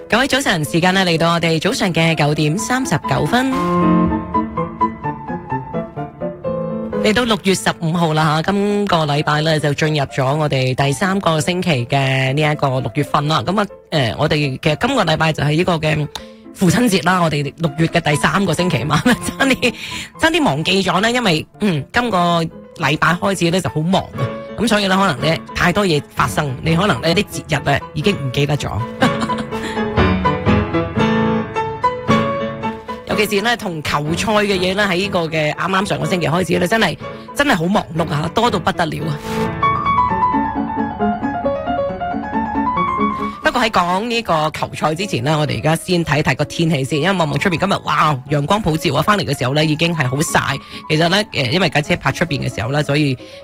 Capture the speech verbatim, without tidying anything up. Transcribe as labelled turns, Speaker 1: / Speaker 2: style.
Speaker 1: 各位早晨，時間咧嚟到我哋早上嘅九點三十九分，嚟到六月十五號啦吓，今個禮拜咧就進入咗我哋第三個星期嘅呢一個六月份啦。咁啊，誒，我哋其實今個禮拜就係呢個嘅父親節啦，我哋六月嘅第三個星期嘛，差啲差啲忘記咗咧，因為嗯今個禮拜開始咧就好忙啊，咁所以咧可能咧太多嘢發生，你可能呢啲節日咧已經唔記得咗。尤其是咧同球賽嘅嘢咧，喺呢個嘅啱啱上個星期開始咧，真係真係好忙碌啊，多到不得了啊！不過喺講呢個球賽之前呢，我哋而家先睇睇個天氣先，因為望望出邊今日哇陽光普照啊，翻嚟嘅時候咧已經係好曬。其實咧誒，因為架車泊出邊嘅時候咧，所以